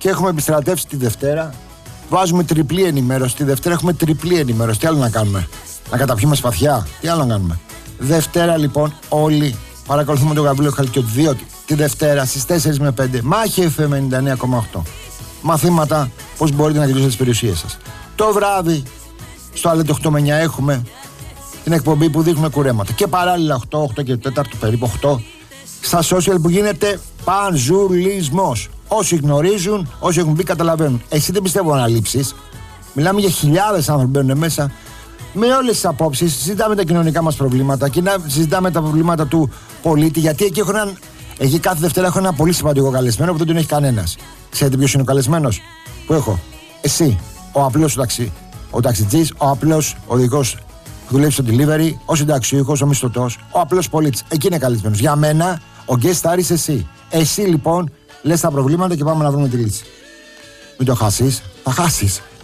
και έχουμε επιστρατεύσει τη Δευτέρα. Βάζουμε τριπλή ενημέρωση. Τη Δευτέρα έχουμε τριπλή ενημέρωση. Τι άλλο να κάνουμε? Να καταπιούμε σπαθιά? Τι άλλο να κάνουμε? Δευτέρα λοιπόν όλοι παρακολουθούμε τον Γαβρίλο Χαλκιώτη, διότι τη Δευτέρα στις 4 με 5 Μάχη FM 99,8 μαθήματα πώς μπορείτε να κερδίσετε τις περιουσίες σας. Το βράδυ στο Αλέτο 8 με 9 έχουμε την εκπομπή που δείχνουμε κουρέματα. Και παράλληλα 8 και 4 περίπου 8 στα social που γίνεται πανζουλισμός. Όσοι γνωρίζουν, όσοι έχουν μπει καταλαβαίνουν. Εσύ δεν πιστεύω να λείψεις. Μιλάμε για χιλιάδες άνθρωποι που μπαίνουν μέσα με όλες τις απόψεις. Συζητάμε τα κοινωνικά μας προβλήματα και συζητάμε τα προβλήματα του πολίτη. Γιατί εκεί κάθε Δευτέρα έχω ένα πολύ σημαντικό καλεσμένο που δεν τον έχει κανένας. Ξέρετε ποιος είναι ο καλεσμένος που έχω? Εσύ, ο απλός ο ταξιτζής, ο απλός οδηγός που δουλεύει στο delivery, ο συνταξιούχος, ο μισθωτός, ο απλός πολίτης. Εκεί είναι καλεσμένος. Για μένα, ο guest star είσαι εσύ. Εσύ λοιπόν λες τα προβλήματα και πάμε να βρούμε τη λύση. Μην το χάσεις, θα χάσεις.